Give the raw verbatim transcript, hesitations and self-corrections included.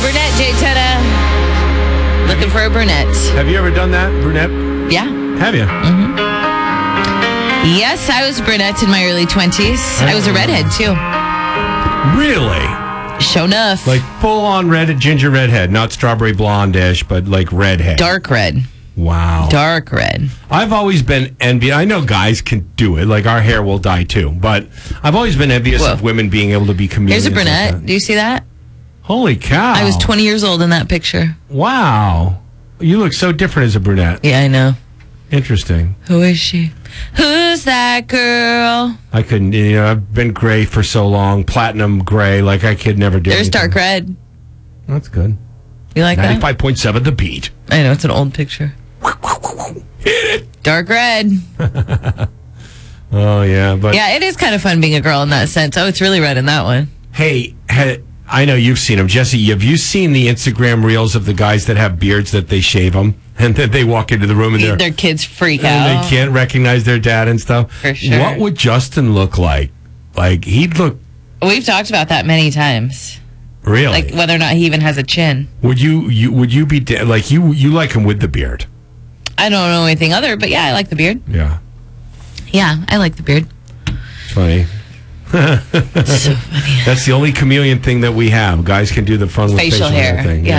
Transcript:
Brunette, Jay Teta. Looking for a brunette. Have you ever done that, brunette? Yeah. Have you? Mm-hmm. Yes, I was brunette in my early twenties. I was a redhead, too. Really? Sure enough. Like full-on red, ginger redhead, not strawberry blonde-ish, but like redhead. Dark red. Wow. Dark red. I've always been envious. I know guys can do it. Like, our hair will dye, too. But I've always been envious Whoa. of women being able to be chameleons. Here's a brunette. Like Do you see that? Holy cow. I was twenty years old in that picture. Wow. You look so different as a brunette. Yeah, I know. Interesting. Who is she? Who's that girl? I couldn't, you know, I've been gray for so long. Platinum gray, like I could never do There's anything. dark red. That's good. You like that? ninety-five point seven The Beat. I know, it's an old picture. Hit it. Dark red. Oh, yeah. But Yeah, it is kind of fun being a girl in that sense. Oh, it's really red in that one. hey, ha- I know you've seen them. Jesse, have you seen the Instagram reels of the guys that have beards that they shave them? And then they walk into the room and they're... Their kids freak and out. they can't recognize their dad and stuff. For sure. What would Justin look like? Like, he'd look... We've talked about that many times. Really? Like whether or not he even has a chin. Would you, you would you be... Da- like, you you like him with the beard? I don't know anything other, but yeah, I like the beard. Yeah. Yeah, I like the beard. It's funny. So funny. That's the only chameleon thing that we have. Guys can do the fun with Facial facial, hair. thing. Yeah.